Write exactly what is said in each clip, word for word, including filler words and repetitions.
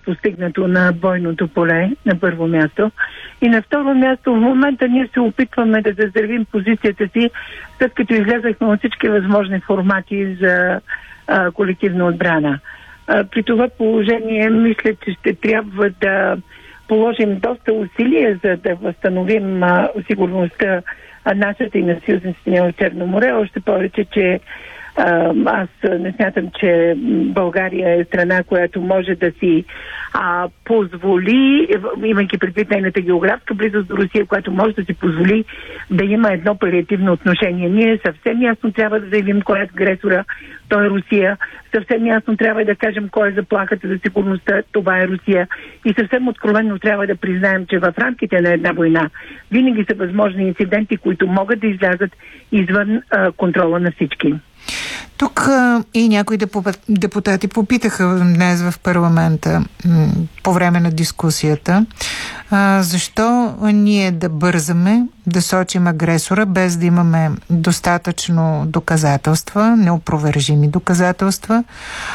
постигнато на бойното поле, на първо място. И на второ място, в момента ние се опитваме да заздравим позицията си, след като излязахме от всички възможни формати за а, колективна отбрана. А, при това положение мисля, че ще трябва да положим доста усилия, за да възстановим а, сигурността а, нашата и на съюзниците ни в Черно море. Още повече, че а, аз не смятам, че България е страна, която може да си а, позволи, имайки предвид нейната географска близост до Русия, която може да си позволи да има едно палиативно отношение. Ние съвсем ясно трябва да заявим кой е агресора, той е Русия. Съвсем ясно трябва да кажем кой е заплахата за сигурността, това е Русия. И съвсем откровенно трябва да признаем, че в рамките на една война винаги са възможни инциденти, които могат да излязат извън а, контрола на всички. Тук а, и някои депутати попитаха днес в парламента м, по време на дискусията а, защо ние да бързаме да сочим агресора без да имаме достатъчно доказателства, неопровержими доказателства,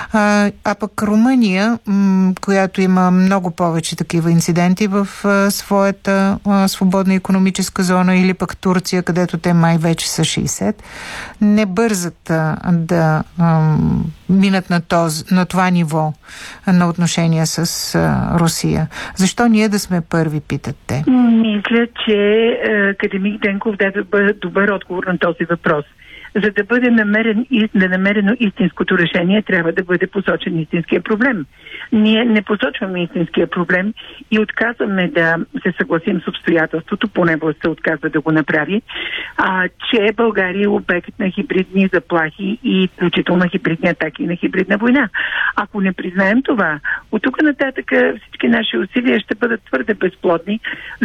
а, а пък Румъния, м, която има много повече такива инциденти в а, своята а, свободна икономическа зона, или пък Турция, където те май вече са шейсет, не бързат а, да а, минат на, този, на това ниво на отношения с а, Русия. Защо ние да сме първи, питат те? Мисля, че академик Денков даде добър отговор на този въпрос. За да бъде намерен, да намерено истинското решение, трябва да бъде посочен истинския проблем. Ние не посочваме истинския проблем и отказваме да се съгласим с обстоятелството, поне властта отказва да го направи, а, че България е обект на хибридни заплахи и включително на хибридни атаки и на хибридна война. Ако не признаем това, от тук нататък всички наши усилия ще бъдат твърде безплодни,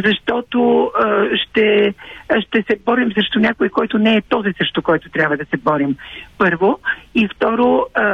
защото а, ще, ще се борим срещу някой, който не е този, срещу който трябва да се борим. Първо. И второ,